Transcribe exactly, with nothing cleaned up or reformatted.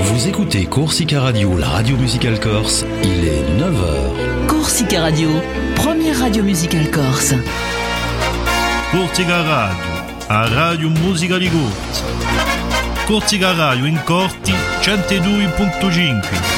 Vous écoutez Corsica Radio, la radio musicale corse, il est neuf heures. Corsica Radio, première radio musicale corse. Corsica Radio, a radio musica di Corsa. Corsica Radio in Corti centodue virgola cinque.